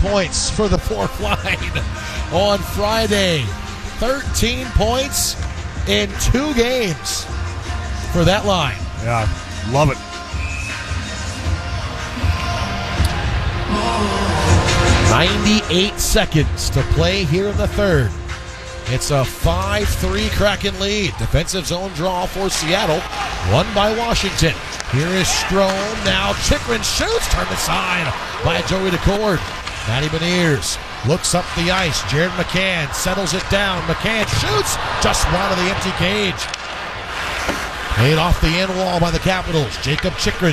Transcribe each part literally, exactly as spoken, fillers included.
points for the fourth line on Friday. thirteen points in two games for that line. Yeah, love it. ninety-eight seconds to play here in the third. It's a five three Kraken lead. Defensive zone draw for Seattle, won by Washington. Here is Strome. Now Chychrun shoots, turned aside by Joey Daccord. Matty Beniers looks up the ice. Jared McCann settles it down. McCann shoots, just wide of the empty cage. Made off the end wall by the Capitals. Jacob Chychrun.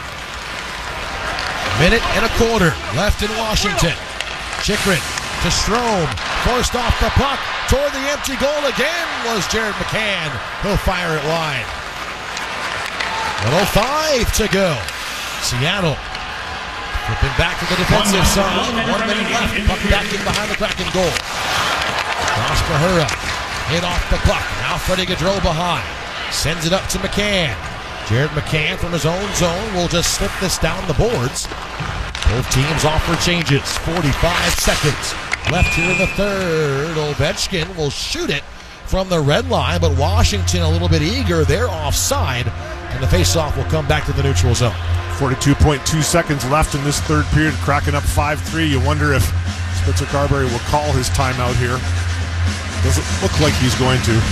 Minute and a quarter left in Washington. Chychrun to Strome. Forced off the puck. Toward the empty goal again was Jared McCann. He'll fire it wide. one oh five to go. Seattle flipping back to the defensive side. One minute left. Puck back in behind the Kraken goal. Josh Mahura hit off the puck. Now Freddie Gaudreau behind. Sends it up to McCann. Jared McCann from his own zone will just slip this down the boards. Both teams offer changes. forty-five seconds left here in the third. Ovechkin will shoot it from the red line, but Washington a little bit eager. They're offside, and the faceoff will come back to the neutral zone. forty-two point two seconds left in this third period. Cracking up five three. You wonder if Spencer Carberry will call his timeout here. Doesn't look like he's going to.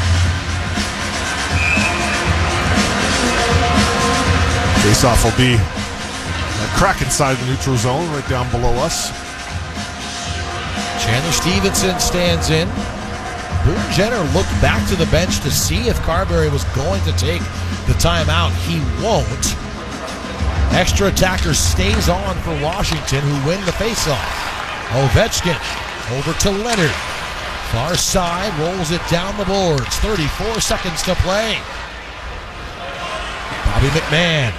Faceoff will be the Kraken side of the neutral zone, right down below us. Chandler Stevenson stands in. Boone Jenner looked back to the bench to see if Carberry was going to take the timeout. He won't. Extra attacker stays on for Washington, who win the faceoff. Ovechkin over to Leonard. Far side, rolls it down the boards. thirty-four seconds to play. Bobby McMahon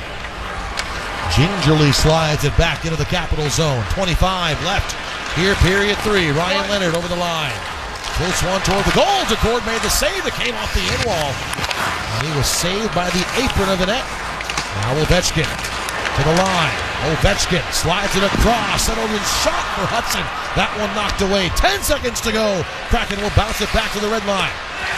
gingerly slides it back into the Capital zone. twenty-five left here, period three. Ryan Leonard over the line. Pulls one toward the goal. Daccord made the save that came off the in wall. And he was saved by the apron of the net. Now Ovechkin to the line. Ovechkin slides it across. Settleman shot for Hudson. That one knocked away. Ten seconds to go. Kraken will bounce it back to the red line.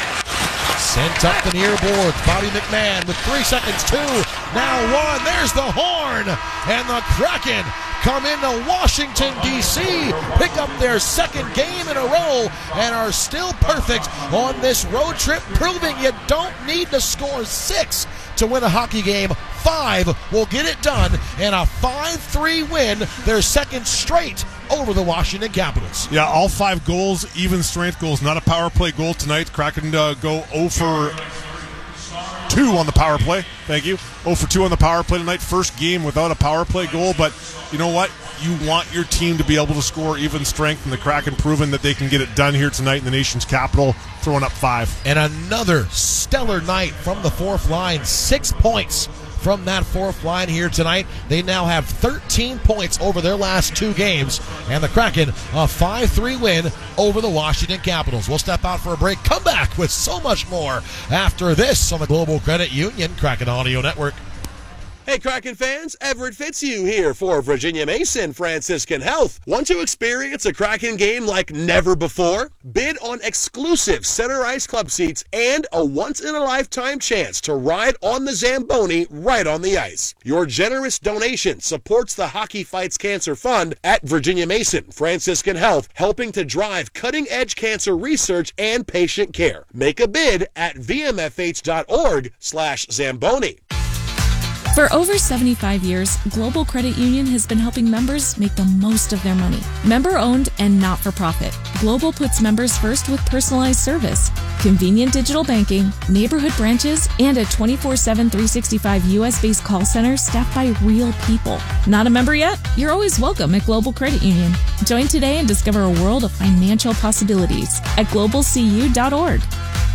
Sent up the near boards. Bobby McMahon with three seconds. Two. Now one. There's the horn. And the Kraken come into Washington, D C, pick up their second game in a row, and are still perfect on this road trip, proving you don't need to score six to win a hockey game. Five will get it done in a five three win, their second straight over the Washington Capitals. Yeah, all five goals, even strength goals, not a power play goal tonight. Kraken uh, go oh for two on the power play. Thank you. oh for two on the power play tonight. First game without a power play goal, but you know what? You want your team to be able to score even strength, and the Kraken proven that they can get it done here tonight in the nation's capital, throwing up five. And another stellar night from the fourth line. Six points from that fourth line here tonight. They now have thirteen points over their last two games, and the Kraken a five three win over the Washington Capitals. We'll step out for a break, come back with so much more after this on the Global Credit Union Kraken Audio Network. Hey Kraken fans, Everett Fitzhugh here for Virginia Mason Franciscan Health. Want to experience a Kraken game like never before? Bid on exclusive center ice club seats and a once-in-a-lifetime chance to ride on the Zamboni right on the ice. Your generous donation supports the Hockey Fights Cancer Fund at Virginia Mason Franciscan Health, helping to drive cutting-edge cancer research and patient care. Make a bid at vmfh.org slash Zamboni. For over seventy-five years, Global Credit Union has been helping members make the most of their money. Member-owned and not-for-profit, Global puts members first with personalized service, convenient digital banking, neighborhood branches, and a twenty-four seven, three sixty-five U S-based call center staffed by real people. Not a member yet? You're always welcome at Global Credit Union. Join today and discover a world of financial possibilities at global c u dot org.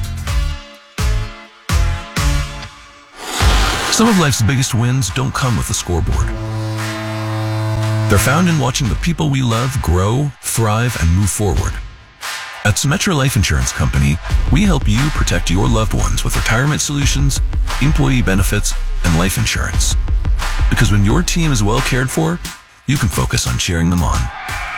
Some of life's biggest wins don't come with a scoreboard. They're found in watching the people we love grow, thrive, and move forward. At Symetra Life Insurance Company, we help you protect your loved ones with retirement solutions, employee benefits, and life insurance. Because when your team is well cared for, you can focus on cheering them on.